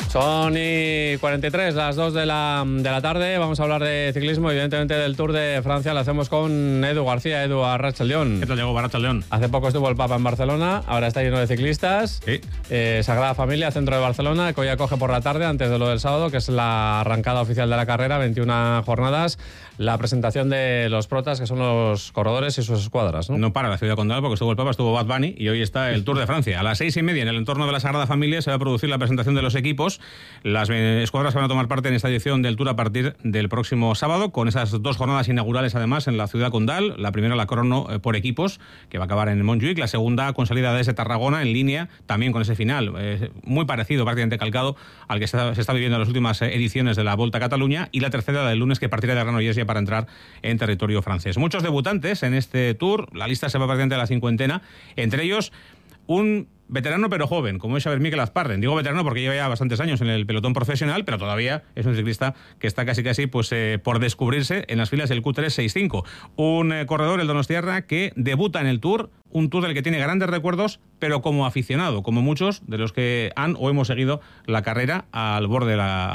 Son y 43, las 2 de la tarde. Vamos a hablar de ciclismo, evidentemente del Tour de Francia. Lo hacemos con Edu García. Edu, Arratsaldeon. ¿Qué tal, Diego? Arratsaldeon. Hace poco estuvo el Papa en Barcelona, ahora está lleno de ciclistas. Sí. Sagrada Familia, centro de Barcelona, que hoy acoge por la tarde, antes de lo del sábado, que es la arrancada oficial de la carrera, 21 jornadas, la presentación de los protas, que son los corredores y sus escuadras, ¿no? No para la ciudad condal, porque estuvo el Papa, estuvo Bad Bunny, y hoy está el Tour de Francia. A las 6:30, en el entorno de la Sagrada Familia, se va a producir la presentación de los equipos. Las escuadras van a tomar parte en esta edición del Tour a partir del próximo sábado, con esas 2 jornadas inaugurales, además, en la ciudad condal. La primera, la crono por equipos, que va a acabar en Montjuïc. La segunda, con salida desde Tarragona, en línea, también con ese final, muy parecido, prácticamente calcado, al que se está viviendo en las últimas ediciones de la Volta a Cataluña. Y la tercera, la del lunes, que partirá de Granollers ya para entrar en territorio francés. Muchos debutantes en este Tour. La lista se va prácticamente a la 50, entre ellos un veterano pero joven, como es Xavier Miquel Azparren. Digo veterano porque lleva ya bastantes años en el pelotón profesional, pero todavía es un ciclista que está casi pues por descubrirse en las filas del Q365. Un corredor, el donostiarra, que debuta en el Tour, un Tour del que tiene grandes recuerdos, pero como aficionado, como muchos de los que han o hemos seguido la carrera al borde de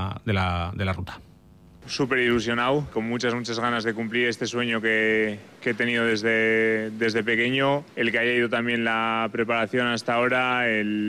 la ruta. Súper ilusionado, con muchas ganas de cumplir este sueño que he tenido desde pequeño. El que haya ido también la preparación hasta ahora,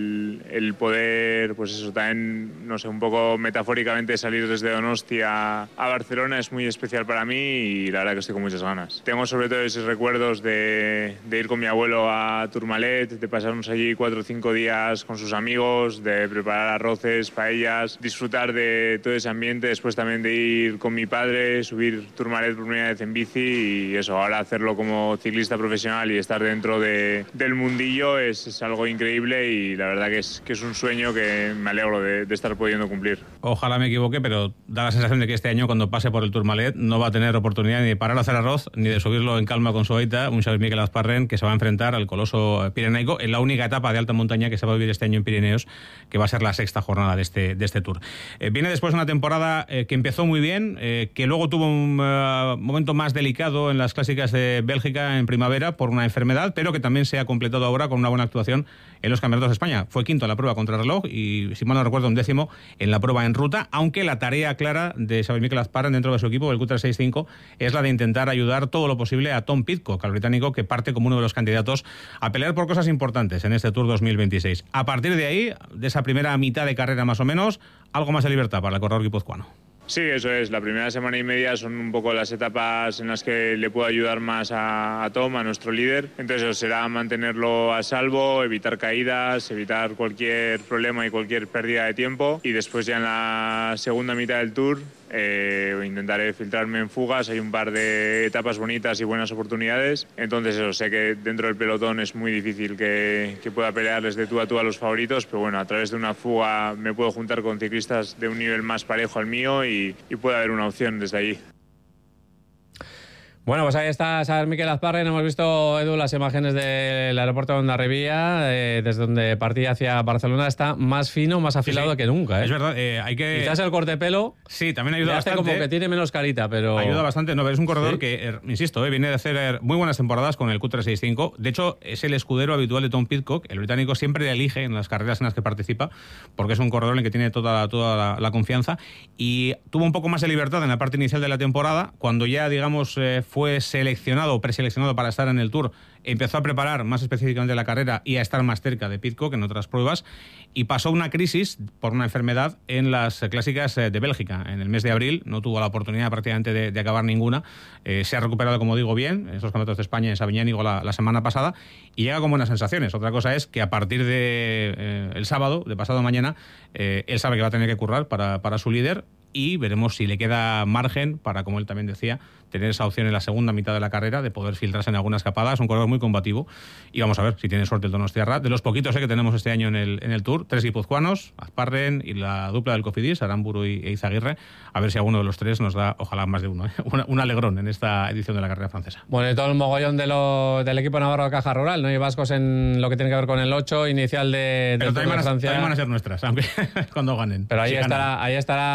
el poder, pues eso, también, no sé, un poco metafóricamente salir desde Donostia a Barcelona es muy especial para mí y la verdad que estoy con muchas ganas. Tengo sobre todo esos recuerdos de ir con mi abuelo a Tourmalet, de pasarnos allí 4 o 5 días con sus amigos, de preparar arroces, paellas, disfrutar de todo ese ambiente, después también de ir con mi padre, subir Tourmalet por primera vez en bici y eso, ahora hacerlo como ciclista profesional y estar dentro del mundillo es algo increíble y la verdad que es un sueño que me alegro de estar pudiendo cumplir. Ojalá me equivoque, pero da la sensación de que este año, cuando pase por el Tourmalet, no va a tener oportunidad ni de parar a hacer arroz ni de subirlo en calma con su aita, un Xavier Miquel Azparren que se va a enfrentar al coloso pirenaico en la única etapa de alta montaña que se va a vivir este año en Pirineos, que va a ser la 6ª jornada de este Tour. Viene después una temporada que empezó muy bien, que luego tuvo un momento más delicado en las clásicas de Bélgica en primavera por una enfermedad, pero que también se ha completado ahora con una buena actuación en los campeonatos de España. Fue quinto en la prueba contrarreloj y, si mal no recuerdo, 10º en la prueba en ruta, aunque la tarea clara de Xavier Miquel Azparren dentro de su equipo, el Q365, es la de intentar ayudar todo lo posible a Tom Pidcock, al británico, que parte como uno de los candidatos a pelear por cosas importantes en este Tour 2026. A partir de ahí, de esa primera mitad de carrera más o menos, algo más de libertad para el corredor guipuzcoano. Sí, eso es. La primera semana y media son un poco las etapas en las que le puedo ayudar más a Tom, a nuestro líder. Entonces eso será mantenerlo a salvo, evitar caídas, evitar cualquier problema y cualquier pérdida de tiempo. Y después ya en la segunda mitad del Tour intentaré filtrarme en fugas. Hay un par de etapas bonitas y buenas oportunidades. Entonces eso, sé que dentro del pelotón es muy difícil que pueda pelearles de tú a tú a los favoritos, pero bueno, a través de una fuga me puedo juntar con ciclistas de un nivel más parejo al mío y puede haber una opción desde allí. Bueno, pues ahí está Xavier Miquel Azparren. Hemos visto, Edu, las imágenes del aeropuerto de Hondarribia, desde donde partía hacia Barcelona. Está más fino, más afilado que nunca, ¿eh? Es verdad, hay que... Quizás el corte de pelo... Sí, también ayuda hace bastante. Como que tiene menos carita, pero... Ayuda bastante. No, pero es un corredor, ¿sí?, que, insisto, viene de hacer muy buenas temporadas con el Q365. De hecho, es el escudero habitual de Tom Pidcock. El británico siempre le elige en las carreras en las que participa, porque es un corredor en el que tiene toda la confianza. Y tuvo un poco más de libertad en la parte inicial de la temporada, cuando ya, digamos, fue seleccionado o preseleccionado para estar en el Tour. Empezó a preparar más específicamente la carrera y a estar más cerca de Pidcock en otras pruebas, y pasó una crisis por una enfermedad en las clásicas de Bélgica. En el mes de abril no tuvo la oportunidad prácticamente de acabar ninguna. Se ha recuperado, como digo, bien en esos campeonatos de España en Sabiñánigo la semana pasada y llega con buenas sensaciones. Otra cosa es que a partir de el sábado, de pasado mañana, él sabe que va a tener que currar para su líder, y veremos si le queda margen para, como él también decía, tener esa opción en la segunda mitad de la carrera de poder filtrarse en alguna escapada. Es un corredor muy combativo y vamos a ver si tiene suerte el donostiarra. De los poquitos que tenemos este año en el Tour, 3 guipuzcoanos, Azparren y la dupla del Cofidis, Aramburu y Eizaguirre, a ver si alguno de los tres nos da, ojalá más de uno, un alegrón en esta edición de la carrera francesa. Bueno, y todo el mogollón del equipo navarro de Caja Rural, ¿no? Y vascos en lo que tiene que ver con el 8 inicial del Tour de Francia. También van a ser nuestras, aunque cuando ganen. Pero ahí estará personal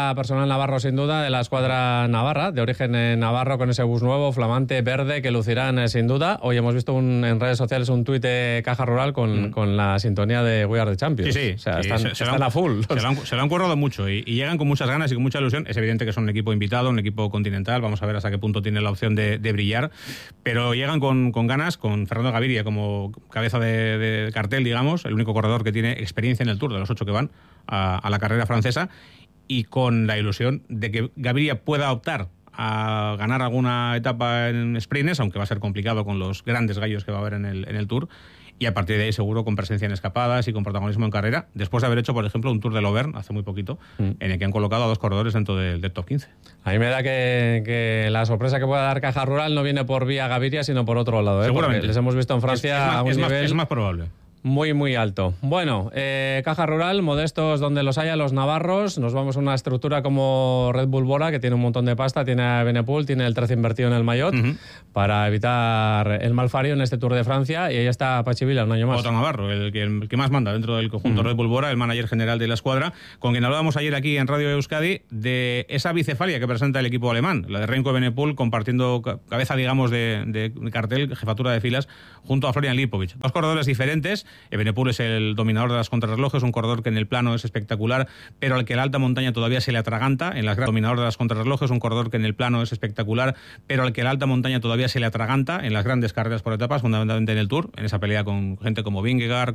navarro sin duda, de la escuadra navarra, de origen navarro, con ese bus nuevo, flamante, verde, que lucirán sin duda. Hoy hemos visto en redes sociales un tuit de Caja Rural con la sintonía de We Are the Champions. Sí, o sea, están a full. Se lo han currado mucho y llegan con muchas ganas y con mucha ilusión. Es evidente que son un equipo invitado, un equipo continental. Vamos a ver hasta qué punto tiene la opción de brillar. Pero llegan con ganas, con Fernando Gaviria como cabeza de cartel, digamos, el único corredor que tiene experiencia en el Tour de los 8 que van a la carrera francesa, y con la ilusión de que Gaviria pueda optar a ganar alguna etapa en sprints, aunque va a ser complicado con los grandes gallos que va a haber en el Tour, y a partir de ahí seguro con presencia en escapadas y con protagonismo en carrera, después de haber hecho, por ejemplo, un Tour de l'Auvergne hace muy poquito, en el que han colocado a 2 corredores dentro del top 15. A mí me da que la sorpresa que pueda dar Caja Rural no viene por vía Gaviria, sino por otro lado. Seguramente. Porque les hemos visto en Francia a un nivel... Es más probable. Muy, muy alto. Bueno, Caja Rural, modestos donde los haya, los navarros. Nos vamos a una estructura como Red Bull Bora, que tiene un montón de pasta, tiene a Benepul, tiene el 13 invertido en el maillot, para evitar el malfario en este Tour de Francia, y ahí está Pachi Vila un año más. Otro navarro, el que más manda dentro del conjunto Red Bull Bora, el manager general de la escuadra, con quien hablábamos ayer aquí en Radio Euskadi de esa bicefalia que presenta el equipo alemán, la de Remco Benepul, compartiendo cabeza, digamos, de cartel, jefatura de filas, junto a Florian Lipovic. 2 corredores diferentes. Benepul es el dominador de las contrarrelojes, un corredor que en el plano es espectacular, pero al que la alta montaña todavía se le atraganta. Dominador de las contrarrelojes, un corredor que en el plano es espectacular, pero al que la alta montaña todavía se le atraganta en las grandes carreras por etapas, fundamentalmente en el Tour, en esa pelea con gente como Vingegaard,